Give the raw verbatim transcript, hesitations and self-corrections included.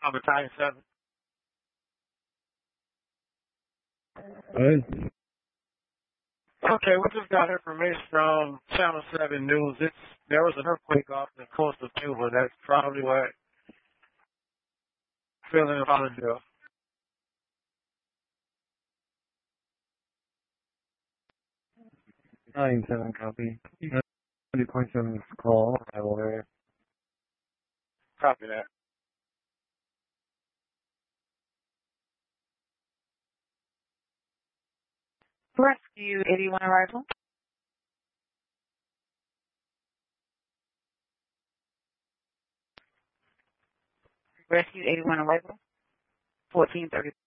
I'm Battalion seven. Good. Okay, we just got information from Channel seven News. It's There was an earthquake off the coast of Cuba. That's probably what feeling of Hollandale. nine seven copy. ninety point seven is call. I will hear. Copy that. Rescue eighty-one arrival. Rescue eighty-one arrival. fourteen thirty.